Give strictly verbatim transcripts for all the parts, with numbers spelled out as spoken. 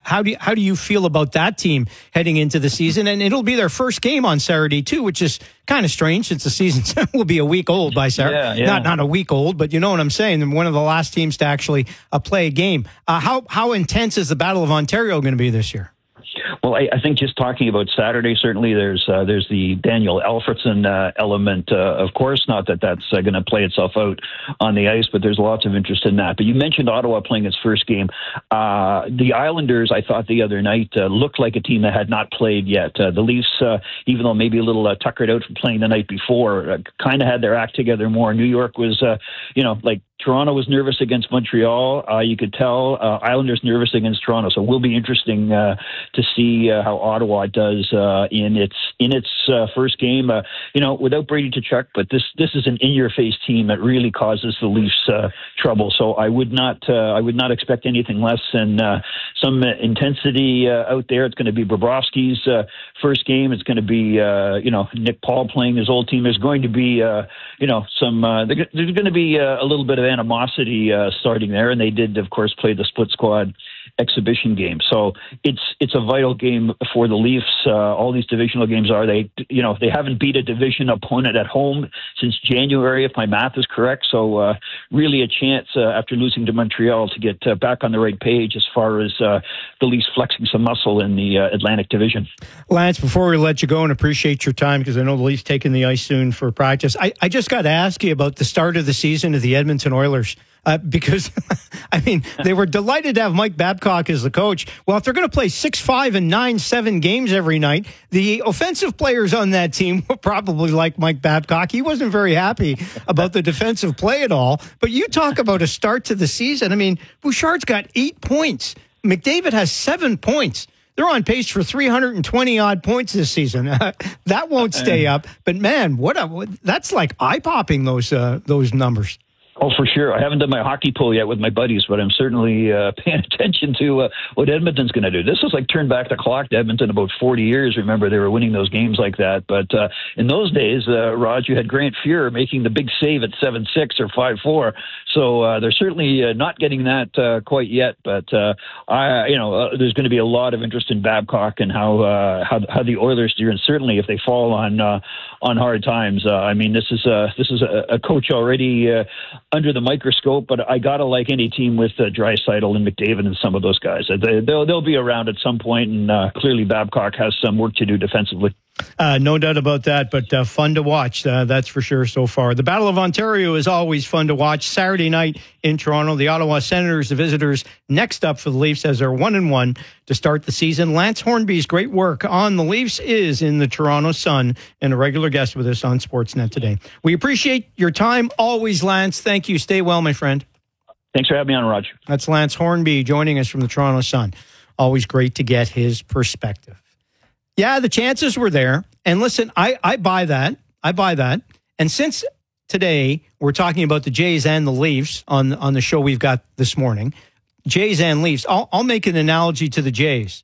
how do you, how do you feel about that team heading into the season? And it'll be their first game on Saturday too, which is kind of strange since the season will be a week old by Saturday. Yeah, yeah. Not not a week old, but you know what I'm saying. And one of the last teams to actually uh, play a game. Uh, how how intense is the Battle of Ontario going to be this year? Well, I, I think just talking about Saturday, certainly there's uh, there's the Daniel Alfredson uh, element, uh, of course. Not that that's uh, going to play itself out on the ice, but there's lots of interest in that. But you mentioned Ottawa playing its first game. Uh, the Islanders, I thought the other night, uh, looked like a team that had not played yet. Uh, the Leafs, uh, even though maybe a little uh, tuckered out from playing the night before, uh, kind of had their act together more. New York was, uh, you know, like Toronto was nervous against Montreal. Uh, you could tell uh, Islanders nervous against Toronto. So it will be interesting uh, to see uh, how Ottawa does uh, in its in its uh, first game. Uh, you know, without Brady Tkachuk, but this this is an in-your-face team that really causes the Leafs uh, trouble. So I would not uh, I would not expect anything less than uh, some intensity uh, out there. It's going to be Bobrovsky's uh, first game. It's going to be uh, you know Nick Paul playing his old team. There's going to be uh, you know some uh, there's going to be uh, a little bit of animosity uh, starting there, and they did, of course, play the split squad exhibition game. So it's it's a vital game for the Leafs. Uh, all these divisional games are. They you know they haven't beat a division opponent at home since January, if my math is correct. So uh, really a chance uh, after losing to Montreal to get uh, back on the right page as far as uh, the Leafs flexing some muscle in the uh, Atlantic Division. Lance, before we let you go, and appreciate your time because I know the Leafs taking the ice soon for practice, I, I just got to ask you about the start of the season of the Edmonton Oilers. Uh, because, I mean, they were delighted to have Mike Babcock as the coach. Well, if they're going to play six five and nine seven games every night, the offensive players on that team will probably like Mike Babcock. He wasn't very happy about the defensive play at all. But you talk about a start to the season. I mean, Bouchard's got eight points. McDavid has seven points. They're on pace for three hundred twenty-odd points this season. That won't stay up. But, man, what a, that's like eye-popping, those uh, those numbers. Oh, for sure. I haven't done my hockey poll yet with my buddies, but I'm certainly uh, paying attention to uh, what Edmonton's going to do. This is like turn back the clock to Edmonton about forty years. Remember, they were winning those games like that. But uh, in those days, uh, Raj, you had Grant Fuhr making the big save at seven six or five four. So uh, they're certainly uh, not getting that uh, quite yet. But uh, I, you know, uh, there's going to be a lot of interest in Babcock and how uh, how, how the Oilers do, and certainly if they fall on uh, on hard times. Uh, I mean, this is a this is a, a coach already Uh, under the microscope, but I gotta like any team with uh, Draisaitl and McDavid and some of those guys. They, they'll they'll be around at some point, and uh, clearly Babcock has some work to do defensively. Uh, no doubt about that, but uh, fun to watch. Uh, that's for sure so far. The Battle of Ontario is always fun to watch. Saturday night in Toronto, the Ottawa Senators, the visitors, next up for the Leafs as they're one and one to start the season. Lance Hornby's great work on the Leafs is in the Toronto Sun and a regular guest with us on Sportsnet today. We appreciate your time always, Lance. Thank you. Stay well, my friend. Thanks for having me on, Roger. That's Lance Hornby joining us from the Toronto Sun. Always great to get his perspective. Yeah, the chances were there. And listen, I, I buy that. I buy that. And since today we're talking about the Jays and the Leafs on, on the show we've got this morning, Jays and Leafs, I'll, I'll make an analogy to the Jays.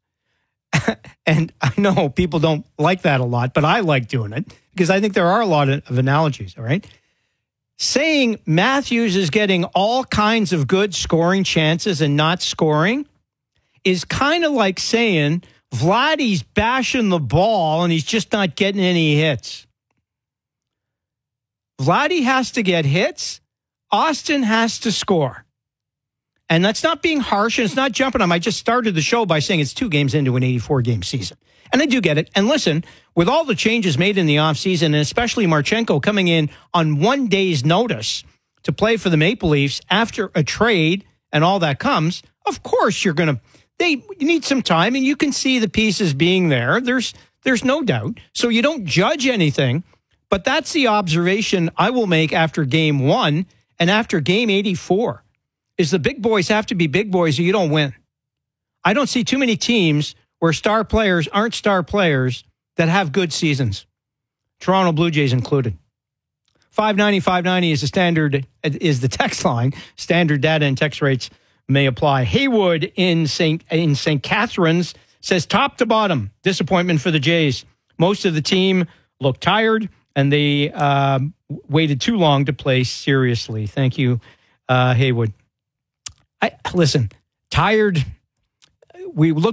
And I know people don't like that a lot, but I like doing it because I think there are a lot of, of analogies, all right? Saying Matthews is getting all kinds of good scoring chances and not scoring is kind of like saying Vladdy's bashing the ball and he's just not getting any hits. Vladdy has to get hits. Austin has to score. And that's not being harsh, and it's not jumping on him. I just started the show by saying it's two games into an eighty-four game season. And I do get it. And listen, with all the changes made in the offseason, and especially Marchenko coming in on one day's notice to play for the Maple Leafs after a trade and all that comes, of course you're going to, they need some time, and you can see the pieces being there. There's, there's no doubt. So you don't judge anything, but that's the observation I will make after game one and after game eighty-four. Is the big boys have to be big boys or you don't win. I don't see too many teams where star players aren't star players that have good seasons. Toronto Blue Jays included. five ninety, five ninety is the standard, is the text line. Standard data and text rates may apply. Haywood in Saint in Saint Catharines says top to bottom, disappointment for the Jays. Most of the team looked tired and they uh, waited too long to play seriously. Thank you, uh, Haywood. I, listen, tired. We look